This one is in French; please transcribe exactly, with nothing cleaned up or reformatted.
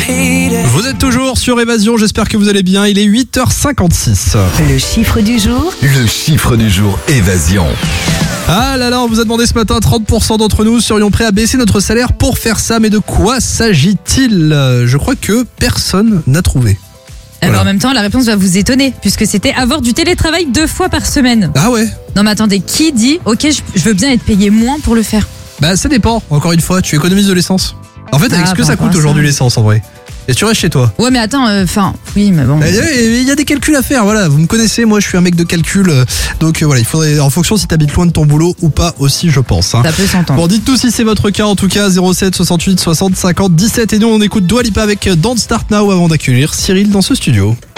Vous êtes toujours sur Évasion, j'espère que vous allez bien, il est huit heures cinquante-six. Le chiffre du jour. Le chiffre du jour, Évasion. Ah là là, on vous a demandé ce matin, trente pour cent d'entre nous serions prêts à baisser notre salaire pour faire ça, mais de quoi s'agit-il ? Je crois que personne n'a trouvé. Alors Voilà. en même temps, la réponse va vous étonner, puisque c'était avoir du télétravail deux fois par semaine. Ah ouais ? Non mais attendez, qui dit « Ok, je, je veux bien être payé moins pour le faire Bah ça dépend, encore une fois, tu économises de l'essence. En fait, avec Ah, ce que par ça rapport coûte à aujourd'hui ça. l'essence en vrai. Et tu restes chez toi. ?» Ouais mais attends, enfin, oui mais bon... Il y a des calculs à faire, voilà, vous me connaissez, moi je suis un mec de calcul, euh, donc euh, voilà, il faudrait, en fonction si t'habites loin de ton boulot ou pas aussi, je pense. Hein. Ça peut s'entendre. Bon, dites-nous si c'est votre cas, en tout cas, zéro sept soixante-huit soixante cinquante dix-sept, et nous on écoute Dua Lipa avec Don't Start Now avant d'accueillir Cyril dans ce studio.